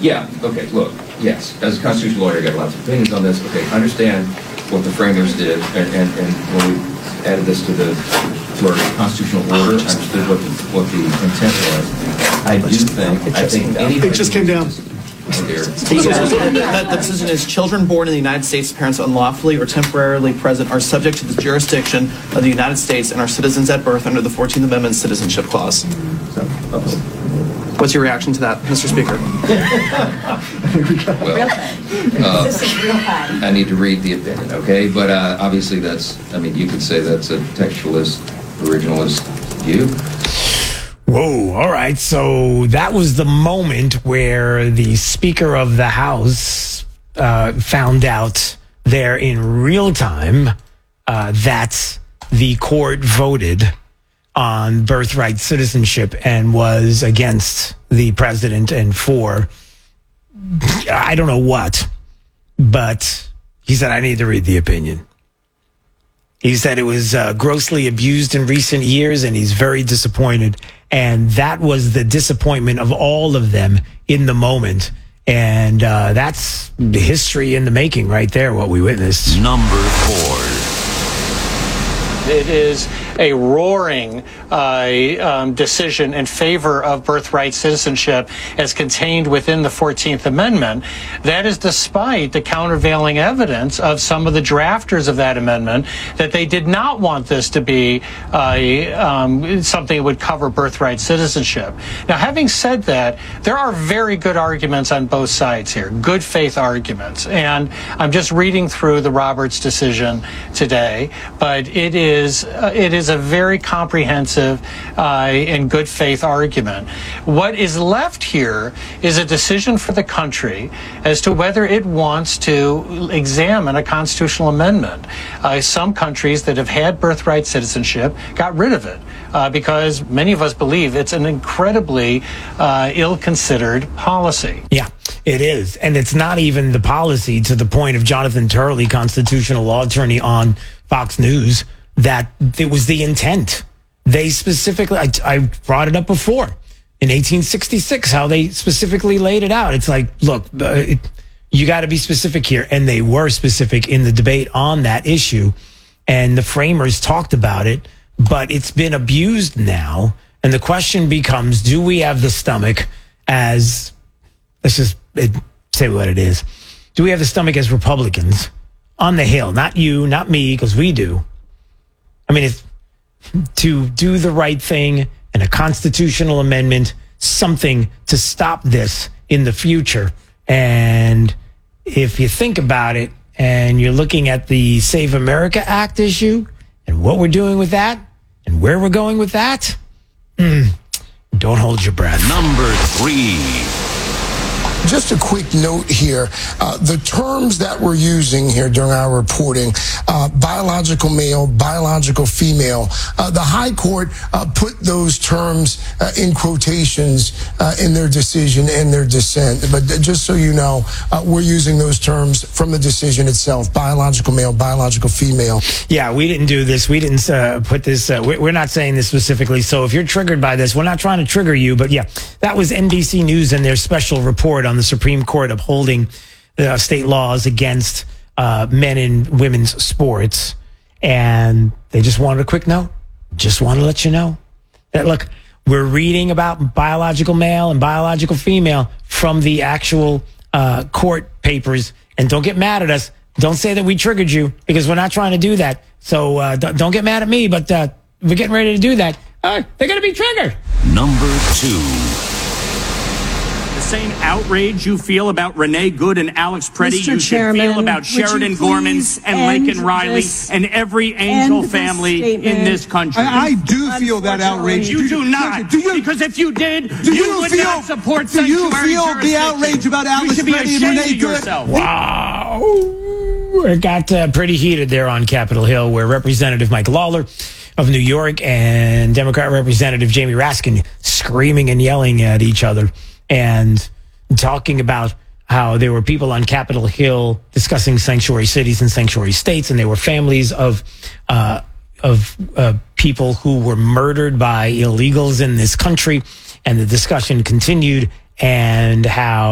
Yeah, okay, look, yes, as a constitutional lawyer, I got lots of opinions on this. Okay, I understand what the framers did, and when we added this to our constitutional order, I understood what the intent was. I think anybody... It just came down. The decision is children born in the United States, parents unlawfully or temporarily present, are subject to the jurisdiction of the United States and are citizens at birth under the 14th Amendment Citizenship Clause. What's your reaction to that, Mr. Speaker? Well, This is real fun. I need to read the opinion, okay? But obviously you could say that's a textualist, originalist view. Whoa, all right. So that was the moment where the Speaker of the House found out there in real time that the court voted on birthright citizenship and was against the president and for, I don't know what, but he said, I need to read the opinion. He said it was grossly abused in recent years, and he's very disappointed. And that was the disappointment of all of them in the moment. And that's the history in the making right there, what we witnessed. Number 4. It is a roaring decision in favor of birthright citizenship as contained within the 14th Amendment. That is despite the countervailing evidence of some of the drafters of that amendment that they did not want this to be something that would cover birthright citizenship. Now, having said that, there are very good arguments on both sides here, good faith arguments. And I'm just reading through the Roberts decision today, but it is a very comprehensive and good faith argument. What is left here is a decision for the country as to whether it wants to examine a constitutional amendment. Some countries that have had birthright citizenship got rid of it because many of us believe it's an incredibly ill-considered policy. Yeah, it is. And it's not even the policy, to the point of Jonathan Turley, constitutional law attorney on Fox News, that it was the intent. They specifically, I brought it up before, in 1866, how they specifically laid it out. It's like, look, you got to be specific here. And they were specific in the debate on that issue. And the framers talked about it, but it's been abused now. And the question becomes, do we have the stomach as, let's just say what it is. Do we have the stomach as Republicans on the Hill? Not you, not me, because we do. I mean, it's to do the right thing and a constitutional amendment, something to stop this in the future. And if you think about it and you're looking at the Save America Act issue and what we're doing with that and where we're going with that, don't hold your breath. Number 3. Just a quick note here. The terms that we're using here during our reporting, biological male, biological female, the High Court put those terms in quotations in their decision and their dissent. But just so you know, we're using those terms from the decision itself, biological male, biological female. Yeah, we didn't do this. We didn't put this. We're not saying this specifically. So if you're triggered by this, we're not trying to trigger you. But yeah, that was NBC News and their special report on the Supreme Court upholding state laws against men and women's sports. And they just wanted a quick note. Just want to let you know that, look, we're reading about biological male and biological female from the actual court papers. And don't get mad at us. Don't say that we triggered you, because we're not trying to do that. So don't get mad at me, but we're getting ready to do that. They're going to be triggered. Number 2. Same outrage you feel about Renee Good and Alex Preddy, you should feel about Sheridan Gorman and Laken Riley and every Angel family in this country. I do feel that outrage. You do not. Because if you did, you would not support sanctuary. Do you feel jurisdiction. the outrage about Alex Preddy and Renee Good? Wow. It got pretty heated there on Capitol Hill, where Representative Mike Lawler of New York and Democrat Representative Jamie Raskin screaming and yelling at each other and talking about how there were people on Capitol Hill discussing sanctuary cities and sanctuary states, and there were families of people who were murdered by illegals in this country, and the discussion continued, and how